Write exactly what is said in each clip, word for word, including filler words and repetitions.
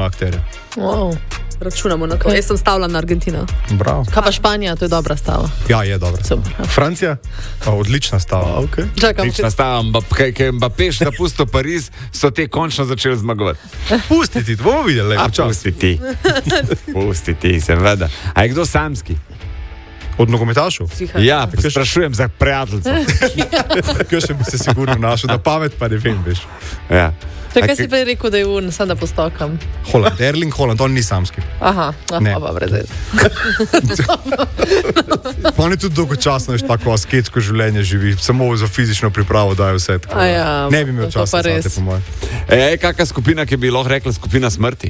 akterja. Wow. Računamo na to. Jaz sem stavila na Argentino. Bravo. Kaj pa Španija, to je dobra stava. Ja, je dobra. Super. Francija? Pa, odlična stava. Okay. Čakam, Lična stava, Mbappé, ker je Mbappé še zapustil Pariz, so te končno začeli zmagovati. Pusti ti, bomo videli. A pusti ti. Pusti ti, seveda. A je kdo samski? Od nogometašov? Ja, sprašujem za prijateljca. Kaj še bi se sigurno našel, na pamet pa ne vem, veš. Ja. Čakaj, si prej rekel, da je un, sam da postokam. Holland, Erling Holland, on ni samski. Aha, Ne. aha, pa brez veze. Pa on je tudi dolgočasno, veš, tako asketsko življenje živi, samo za fizično pripravo daje vse. Tako, A ja, ne bi imel to časa pa res. zate, po mojem. Ej, kakšna skupina, ki bi lahko rekla skupina smrti?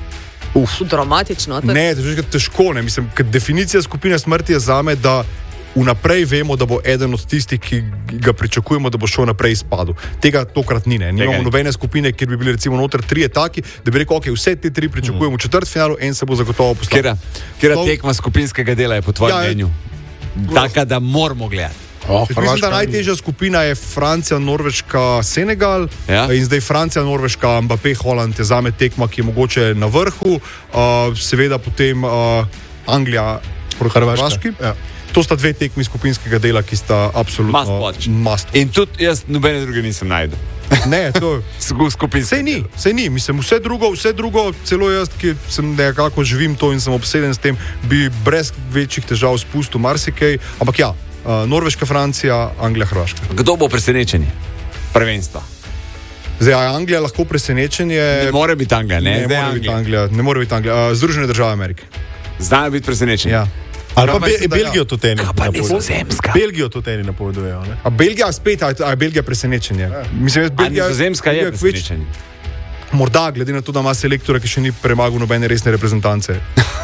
Dramatično. Ne, to je težko, ne, mislim, ker definicija skupine smrti je zame, da vnaprej vemo, da bo eden od tistih, ki ga pričakujemo, da bo šel naprej izpadel. Tega tokrat ni, ne. Nimamo nobene skupine, kjer bi bili recimo noter trije taki, da bi rekel, ok, vse te tri pričakujemo v četrtfinalu, en se bo zagotovo postavil. Kera, kera To- tekma skupinskega dela je po tvojem Ja, je- mnenju? Taka, da moramo gledati. Oh, Mislim, da najtežja skupina je Francija, Norveška, Senegal Ja. in zdaj Francija, Norveška, Mbappé, Holland je zame tekma, ki je mogoče na vrhu, uh, seveda potem uh, Anglija proti Hrvaška. Hrvaški. Ja. To sta dve tekmi skupinskega dela, ki sta absolutno Must watch. must. In tudi jaz nobene druge nisem najdel. Ne, to Skupinske. Sej ni, sej ni, mislim, vse drugo, vse drugo, celo jaz, ki sem nekako živim to in sem obseden s tem, bi brez večjih težav spustil marsikaj, ampak ja, uh, Norveška, Francija, Anglija, Hrvaška. Kdo bo presenečenje? Prvenstva. Zdaj, a je Anglija lahko presenečenje? Ne more biti Anglija, ne? Ne Zdaj more biti Anglija. Anglija, ne more biti Anglija. Uh, Združene države Amerike. Znajo biti presenečenje. Ja. Ali pa Ja, mislim, Be- da Belgijo ja. tudi eni Pa napovedujejo. Nizozemska. Belgijo tudi eni napovedujejo. Ne? A Belgija spet, a je, a je Belgija presenečenje? Mislim, jaz, A Belgija, Nizozemska je Belgija kveč- presenečenje. Morda, glede na to, da ima selektora, ki še ni premagal nobene resne reprezentance.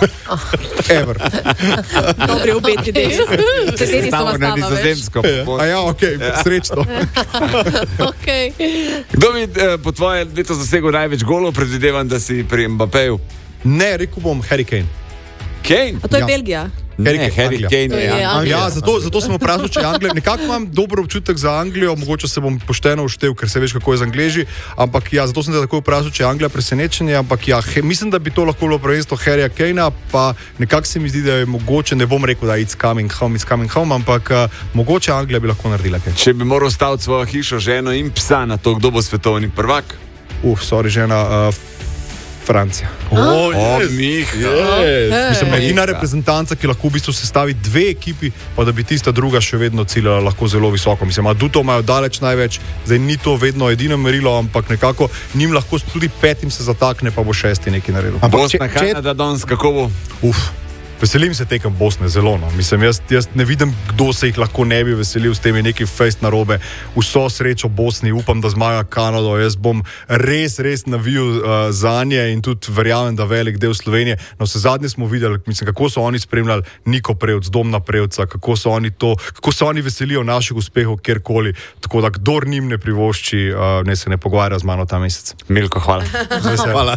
Ever. Dobri obeti deli. Sedeni so Stavo vas na nama, veš. Nizozemsko. A ja, ok, srečno. Okay. Kdo bi eh, po tvoje leto zasegel največ golov, predvidevam, da si pri Mbappéju? Ne, rekel bom Harry Kane. Kane? A to je Ja. Belgija. Ne, Harry Kane, Harry Anglija. Kane To je je Anglija. Anglija. Ja, zato, zato sem vprašal, če je Anglija. Nekako imam dober občutek za Anglijo, mogoče se bom pošteno uštev, ker se veš, kako je z Angleži. Ampak ja, zato sem te tako vprašal, če je Anglija presenečenje. Ampak ja, he, mislim, da bi to lahko bilo prvenstvo Harryja Kanea, pa nekako se mi zdi, da je mogoče, ne bom rekel, da je it's coming home, it's coming home, ampak uh, mogoče Anglija bi lahko naredila kaj. Če bi moral staviti svojo hišo, ženo in psa na to, kdo bo svetovni prvak. Uf, sorry, žena, uh, Francija. Oh, O, yes. Mih. Yes. Mislim, Ej. edina reprezentanca, ki lahko v bistvu sestavi dve ekipi, pa da bi tista druga še vedno ciljala lahko zelo visoko. Mislim, aduto imajo daleč največ, zdaj ni to vedno edino merilo, ampak nekako njim lahko tudi petim se zatakne, pa bo šesti nekaj naredil. Bosna, če- če- Kanada, danes, kako bo? Uf. Veselim se tekem Bosne, zelo. No. Mislim, jaz, jaz ne vidim, kdo se jih lahko ne bi veselil s temi neki fejst narobe. Vso srečo Bosni, upam, da zmaga Kanado. Jaz bom res, res navijal uh, za nje in tudi verjamem, da velik del Slovenije. No, vse zadnje smo videli, mislim, kako so oni spremljali Niko Prevc, Domna Prevca, kako so oni to, kako se oni veselijo naših uspehov kjerkoli. Tako da, kdor njim ne privošči, uh, ne se ne pogovarja z mano ta mesec. Milko, hvala. Hvala.